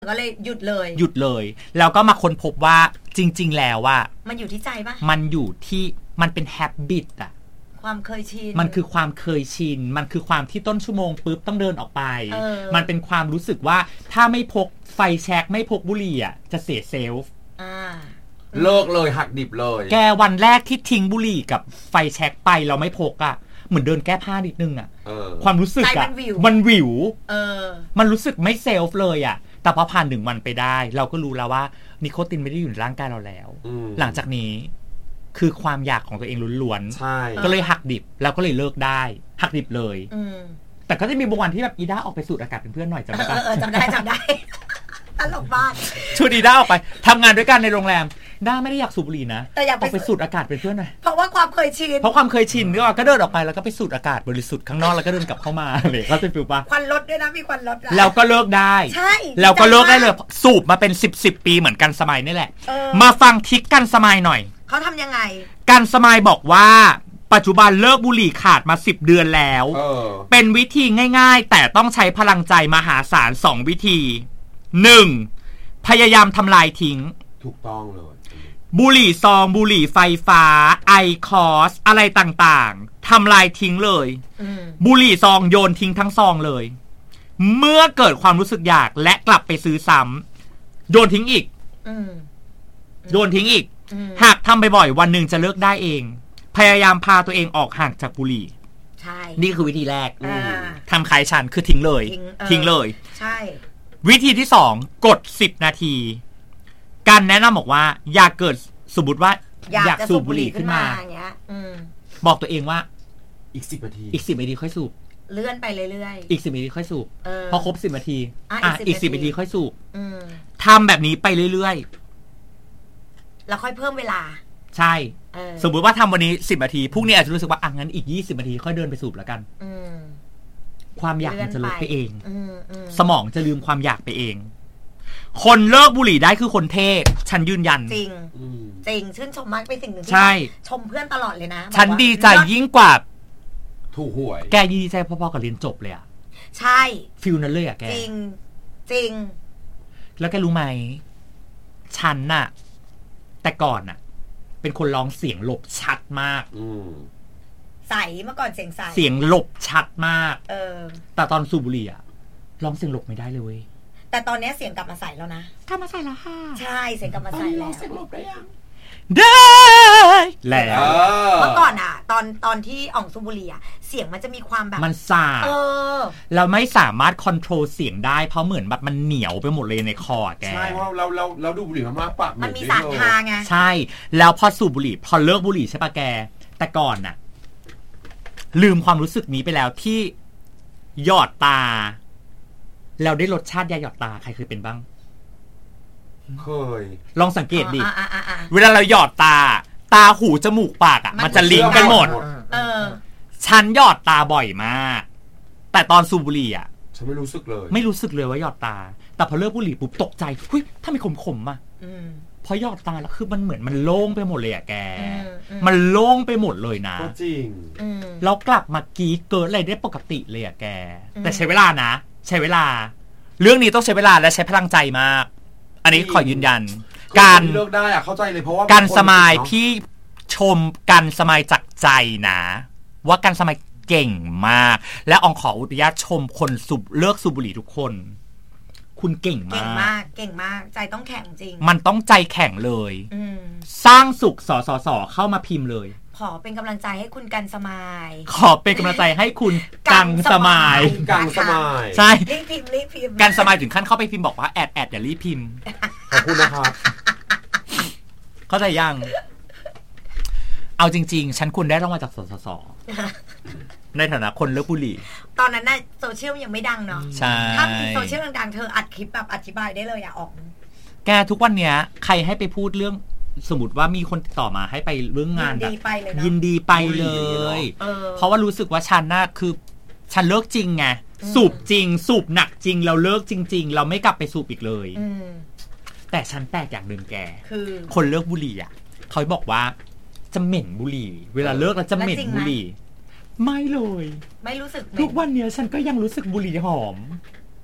ก็เลยหยุดเลยแล้วก็มาค้นพบว่าจริงๆแล้วว่ามันอยู่ที่ใจปะมันอยู่ที่มันเป็นแฮบบิตอะความเคยชินมันคือความเคยชินมันคือความที่ต้นชั่วโมงปุ๊บต้องเดินออกไปมันเป็นความรู้สึกว่าถ้าไม่พกไฟแช็กไม่พกบุหรี่อะจะเสียเซลฟ์เลิกเลยหักดิบเลยแกวันแรกที่ทิ้งบุหรี่กับไฟแช็กไปเราไม่พกอะเหมือนเดินแก้ผ้านิดนึงอะความรู้สึกอะมันวิวมันรู้สึกไม่เซลฟ์เลยอะแต่พอผ่าน1 วันไปได้เราก็รู้แล้วว่านิโคตินไม่ได้อยู่ในร่างกายเราแล้วหลังจากนี้คือความอยากของตัวเองล้วนๆก็เลยหักดิบแล้วก็เลยเลิกได้หักดิบเลยแต่ก็จะมีบางวันที่แบบอีด้าออกไปสูดอากาศเป็นเพื่อนหน่อยจำได้ปะจำได้ตลกมากชวนอีด้าออกไปทำงานด้วยกันในโรงแรมด้าไม่ได้อยากสูบบุหรี่นะแต่อยากไปสูดอากาศเป็นเพื่อนหน่อยเพราะว่าความเคยชินก็เดินออกไปแล้วก็ไปสูดอากาศบริสุทธิ์ข้างนอกแล้วก็เดินกลับเข้ามาเลยเขาจะฟิลปะควันรถด้วยนะมีควันรถแล้วก็เลิกได้ใช่แล้วก็เลิกได้เลยสูบมาเป็น10 ปีเหมือนกันสมัยนี่แหละมาฟังทิกกันสมัยหน่อยเขาทำยังไงกันสมัยบอกว่าปัจจุบันเลิกบุหรี่ขาดมา10 เดือนแล้วเป็นวิธีง่ายๆแต่ต้องใช้พลังใจมหาศาล2 วิธี 1. พยายามทำลายทิ้งถูกต้องเลยบุหรี่ซองบุหรี่ไฟฟ้าไอคอสอะไรต่างๆทำลายทิ้งเลยบุหรี่ซองโยนทิ้งทั้งซองเลยเมื่อเกิดความรู้สึกอยากและกลับไปซื้อซ้ำโยนทิ้งอีกโยนทิ้งอีกหากทำบ่อยๆวันหนึ่งจะเลิกได้เองพยายามพาตัวเองออกห่างจากบุหรี่ใช่นี่คือวิธีแรกทำคล้ายฉันคือทิ้งเลยทิ้งเลยใช่วิธีที่2กด10 นาทีการแนะนำบอกว่าอย่าเกิดสมมติว่าอยากสูบบุหรี่ขึ้นมาบอกตัวเองว่าอีก10 นาทีค่อยสูบเลื่อนไปเรื่อยๆอีก10 นาทีค่อยสูบพอครบ10 นาทีอีก10 นาทีค่อยสูบทำแบบนี้ไปเรื่อยๆแล้วค่อยเพิ่มเวลาใช่สมมติว่าทำวันนี้10 นาทีพรุ่งนี้อาจจะรู้สึกว่างั้นอีก20 นาทีค่อยเดินไปสูบแล้วกันความอยากมันจะลดไปเองสมองจะลืมความอยากไปเองคนเลิกบุหรี่ได้คือคนเท่ฉันยืนยันจริงชื่นชมมากเป็นสิ่งหนึ่งที่ชมเพื่อนตลอดเลยนะฉันดีใจยิ่งกว่าถูกหวยแกดีใจพอๆกับเรียนจบเลยอ่ะใช่ฟิลนั้นเลยอ่ะแกจริงแล้วแกรู้ไหมฉันน่ะแต่ก่อนน่ะเป็นคนร้องเสียงหลบชัดมากใสเมื่อก่อนเสียงหลบชัดมากแต่ตอนสูบบุหรี่อ่ะร้องเสียงหลบไม่ได้เลยแต่ตอนนี้เสียงกลับมาใส่แล้วนะกลับมาใส่แล้วค่ะใช่เสียงกลับมาใส่แล้วเสียงหลบได้ยังได้แล้วเมื่อก่อนอ่ะตอนที่อ่องสูบบุหรี่อ่ะเสียงมันจะมีความแบบมันซ่าเราไม่สามารถคอนโทรลเสียงได้เพราะเหมือนแบบมันเหนียวไปหมดเลยในคอแกใช่เพราะเราดูบุหรี่มากปากมันมีสารทาไงใช่แล้วพอสูบบุหรี่พอเลิกบุหรี่ใช่ปะแกแต่ก่อนน่ะลืมความรู้สึกนี้ไปแล้วที่หยอดตาแล้วได้รสชาติยาหยอดตาใครเคยเป็นบ้างเคยลองสังเกตดิเวลาเราหยอดตาหูจมูกปากอ่ะมันจะลิงก์กันหมดฉันหยอดตาบ่อยมากแต่ตอนสูบบุหรี่อ่ะฉันไม่รู้สึกเลยว่าหยอดตาแต่พอเลิกบุหรี่ปุ๊บตกใจเฮ้ยถ้าไม่ขมอ่ะพอหยอดตาแล้วคือมันเหมือนมันโล่งไปหมดเลยอ่ะแกมันโล่งไปหมดเลยนะจริงแล้วกลับมากีเกิดอะไรได้ปกติเลยอ่ะแกแต่ใช้เวลานะใช้เวลาเรื่องนี้ต้องใช้เวลาและใช้พลังใจมากอันนี้ขอยืนยันการเลิกได้อะเข้าใจเลยเพราะว่าการสมัยพี่ชมกันสมัยจากใจนะว่ากันสมัยเก่งมากและอองขออุทยาชมคนเลิกสูบบุหรี่ทุกคนคุณเก่งมากใจต้องแข็งจริงมันต้องใจแข็งเลยสร้างสุขสเข้ามาพิมพ์เลยขอเป็นกำลังใจให้คุณกันสมัยขอเป็นกำลังใจให้คุณกังสมัยใช่รีบพิมพ์กันสมัยถึงขั้นเข้าไปพิมพ์บอกว่าแอดอย่ารีบพิมพ์ขอบคุณนะครับเข้าใจยังเอาจริงๆฉันควรได้รางวัลจากสสสในฐานะคนเลิกบุหรี่ตอนนั้นน่ะโซเชียลยังไม่ดังเนาะใช่ถ้ามีโซเชียลดังๆเธออัดคลิปแบบอธิบายได้เลยออกแกทุกวันเนี้ยใครให้ไปพูดเรื่องสมมติว่ามีคนติดต่อมาให้ไปเรื่องงานแบบยินดีไปเลยเพราะว่ารู้สึกว่าฉันน่ะคือฉันเลิกจริงไงสูบจริงสูบหนักจริงเราเลิกจริงๆเราไม่กลับไปสูบอีกเลยแต่ฉันแปลกอย่างนึงแกคือคนเลิกบุหรี่อ่ะเขาบอกว่าจะเหม็นบุหรี่เวลาเลิกแล้วจะเหม็นบุหรี่ไม่เลยไม่รู้สึกทุกวันเนี้ยฉันก็ยังรู้สึกบุหรี่หอม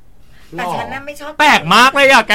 แต่ฉันน่ะไม่ชอบแปลกมากเลยอ่ะแก